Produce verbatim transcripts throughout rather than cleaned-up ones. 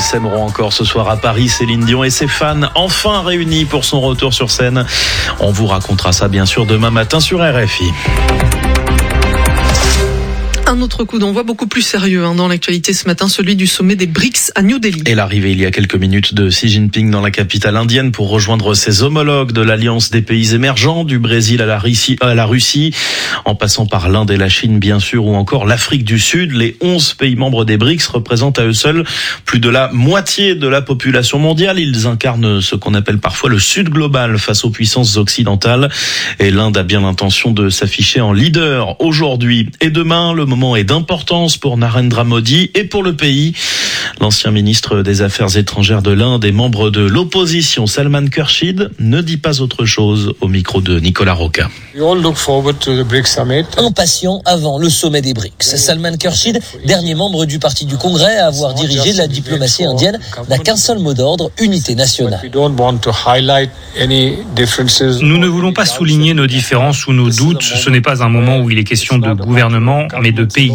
s'aimeront encore ce soir à Paris. Céline Dion et ses fans enfin réunis pour son retour sur scène. On vous racontera ça bien sûr demain matin sur R F I. Un autre coup d'envoi beaucoup plus sérieux hein, dans l'actualité ce matin, celui du sommet des B R I C S à New Delhi. Et l'arrivée il y a quelques minutes de Xi Jinping dans la capitale indienne pour rejoindre ses homologues de l'Alliance des pays émergents, du Brésil à la Russie, à la Russie, en passant par l'Inde et la Chine bien sûr, ou encore l'Afrique du Sud. Les onze pays membres des B R I C S représentent à eux seuls plus de la moitié de la population mondiale. Ils incarnent ce qu'on appelle parfois le Sud global face aux puissances occidentales. Et l'Inde a bien l'intention de s'afficher en leader aujourd'hui et demain. Le moment est d'importance pour Narendra Modi et pour le pays. L'ancien ministre des Affaires étrangères de l'Inde et membre de l'opposition, Salman Khurshid, ne dit pas autre chose au micro de Nicolas Roca. Impatient avant le sommet des B R I C S. Salman Khurshid, dernier membre du Parti du Congrès à avoir dirigé la diplomatie indienne, n'a qu'un seul mot d'ordre, unité nationale. Nous ne voulons pas souligner nos différences ou nos doutes. Ce n'est pas un moment où il est question de gouvernement, mais de pays.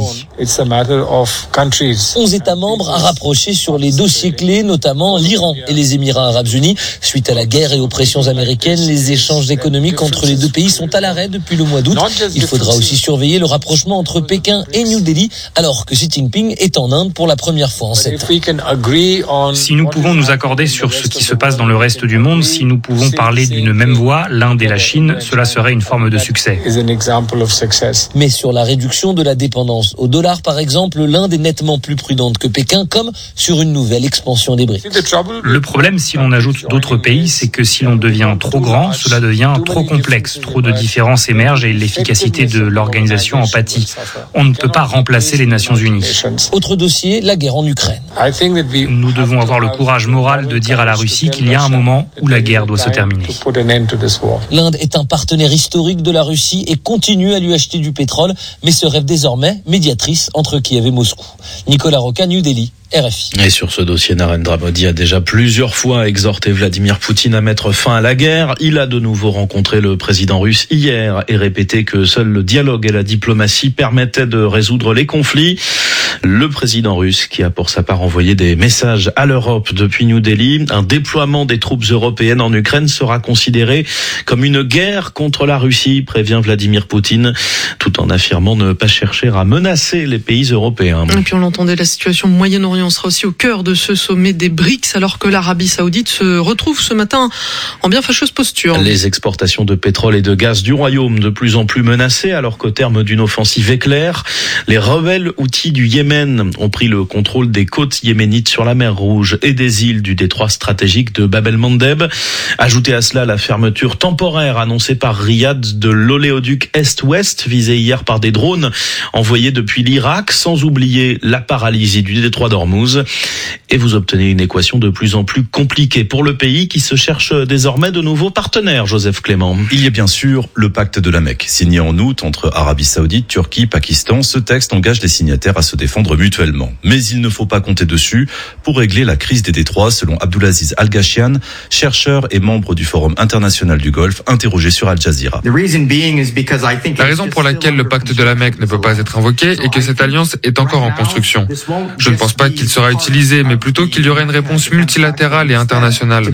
onze États membres à rapprocher sur les dossiers clés, notamment l'Iran et les Émirats arabes unis. Suite à la guerre et aux pressions américaines, les échanges économiques entre les deux pays sont à l'arrêt depuis le mois d'août. Il faudra aussi surveiller le rapprochement entre Pékin et New Delhi, alors que Xi Jinping est en Inde pour la première fois en sept ans. Si nous pouvons nous accorder sur ce qui se passe dans le reste du monde, si nous pouvons parler d'une même voix, l'Inde et la Chine, cela serait une forme de succès. Mais sur la réduction de la dépendance au dollar, par exemple, l'Inde est nettement plus prudente que Pékin, comme sur une nouvelle expansion des B R I C S. Le problème, si l'on ajoute d'autres pays, c'est que si l'on devient trop grand, cela devient trop complexe. Trop de différences émergent et l'efficacité de l'organisation en pâtit. On ne peut pas remplacer les Nations Unies. Autre dossier, la guerre en Ukraine. Nous devons avoir le courage moral de dire à la Russie qu'il y a un moment où la guerre doit se terminer. L'Inde est un partenaire historique de la Russie et continue à lui acheter du pétrole, mais se rêve désormais médiatrice entre Kiev et Moscou. Nicolas Roca, New Delhi. R F I. Et sur ce dossier, Narendra Modi a déjà plusieurs fois exhorté Vladimir Poutine à mettre fin à la guerre. Il a de nouveau rencontré le président russe hier et répété que seul le dialogue et la diplomatie permettaient de résoudre les conflits. Le président russe qui a pour sa part envoyé des messages à l'Europe depuis New Delhi. Un déploiement des troupes européennes en Ukraine sera considéré comme une guerre contre la Russie, prévient Vladimir Poutine, tout en affirmant ne pas chercher à menacer les pays européens. Et puis on l'entendait, la situation au Moyen-Orient sera aussi au cœur de ce sommet des B R I C S, alors que l'Arabie Saoudite se retrouve ce matin en bien fâcheuse posture. Les exportations de pétrole et de gaz du royaume de plus en plus menacées, alors qu'au terme d'une offensive éclair, les rebelles houthis du Yémen ont pris le contrôle des côtes yéménites sur la mer Rouge et des îles du détroit stratégique de Bab el-Mandeb. Ajoutez à cela la fermeture temporaire annoncée par Riyad de l'oléoduc Est-Ouest, visé hier par des drones envoyés depuis l'Irak, sans oublier la paralysie du détroit d'Ormuz. Et vous obtenez une équation de plus en plus compliquée pour le pays qui se cherche désormais de nouveaux partenaires, Joseph Clément. Il y a bien sûr le pacte de la Mecque, signé en août entre Arabie Saoudite, Turquie, Pakistan. Ce texte engage les signataires à se défendre mutuellement. Mais il ne faut pas compter dessus pour régler la crise des détroits, selon Abdulaziz Al-Ghashian, chercheur et membre du Forum international du Golfe, interrogé sur Al Jazeera. La raison pour laquelle le pacte de la Mecque ne peut pas être invoqué est que cette alliance est encore en construction. Je ne pense pas qu'il sera utilisé, mais plutôt qu'il y aurait une réponse multilatérale et internationale.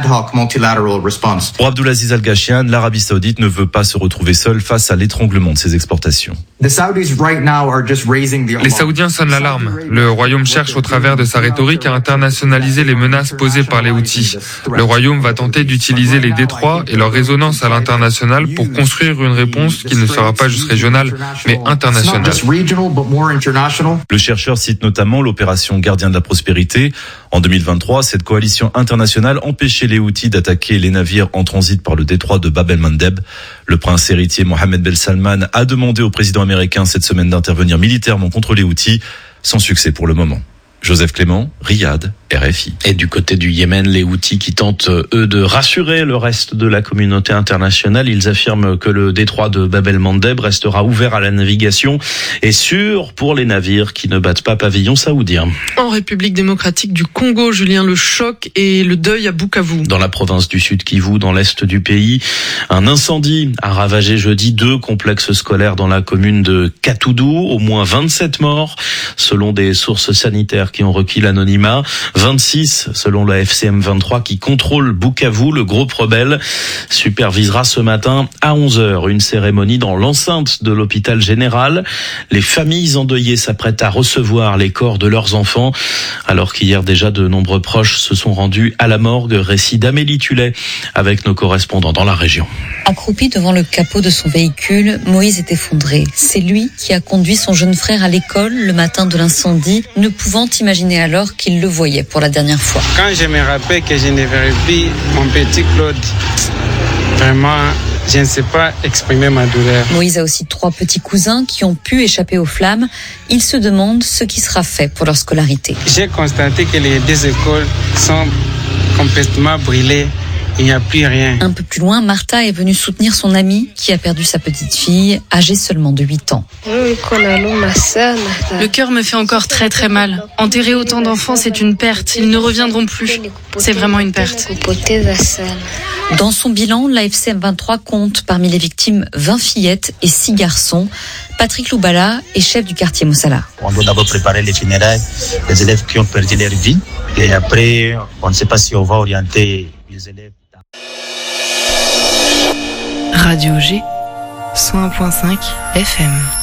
Pour Abdulaziz Al-Ghashian, l'Arabie Saoudite ne veut pas se retrouver seule face à l'étranglement de ses exportations. Les Saoudiens sonnent l'alarme. Le Royaume cherche au travers de sa rhétorique à internationaliser les menaces posées par les Houthis. Le Royaume va tenter d'utiliser les détroits et leur résonance à l'international pour construire une réponse qui ne sera pas juste régionale, mais internationale. Le chercheur cite notamment l'opération Gardien de la Prospérité. En deux mille vingt-trois, cette coalition internationale empêchait les Houthis d'attaquer les navires en transit par le détroit de Bab el-Mandeb. Le prince héritier Mohammed Ben Salman a demandé au président américain cette semaine d'intervenir militairement contre les Houthis, sans succès pour le moment. Joseph Clément, Riyad, R F I. Et du côté du Yémen, les Houthis qui tentent, eux, de rassurer le reste de la communauté internationale. Ils affirment que le détroit de Bab el-Mandeb restera ouvert à la navigation et sûr pour les navires qui ne battent pas pavillon saoudien. En République démocratique du Congo, Julien, le choc et le deuil à Bukavu. Dans la province du Sud Kivu, dans l'est du pays, un incendie a ravagé jeudi deux complexes scolaires dans la commune de Katoudou. Au moins vingt-sept morts, selon des sources sanitaires qui ont requis l'anonymat. vingt-six selon la F C M vingt-trois qui contrôle Bukavu. Le groupe rebelle supervisera ce matin à onze heures une cérémonie dans l'enceinte de l'hôpital général. Les familles endeuillées s'apprêtent à recevoir les corps de leurs enfants, alors qu'hier déjà de nombreux proches se sont rendus à la morgue. Récit d'Amélie Tullet avec nos correspondants dans la région. Accroupi devant le capot de son véhicule, Moïse est effondré. C'est lui qui a conduit son jeune frère à l'école le matin de l'incendie, ne pouvant imaginer alors qu'il le voyait pour la dernière fois. Quand je me rappelle que je ne verrai plus mon petit Claude, vraiment, je ne sais pas exprimer ma douleur. Moïse a aussi trois petits cousins qui ont pu échapper aux flammes. Il se demande ce qui sera fait pour leur scolarité. J'ai constaté que les deux écoles sont complètement brûlées. Il n'y a plus rien. Un peu plus loin, Martha est venue soutenir son amie qui a perdu sa petite fille, âgée seulement de huit ans. Le cœur me fait encore très très mal. Enterrer autant d'enfants, c'est une perte. Ils ne reviendront plus. C'est vraiment une perte. Dans son bilan, la F C M vingt-trois compte parmi les victimes vingt fillettes et six garçons. Patrick Loubala est chef du quartier Moussala. On doit d'abord préparer les funérailles des élèves qui ont perdu leur vie. Et après, on ne sait pas si on va orienter les élèves. Radio G, cent un virgule cinq F M.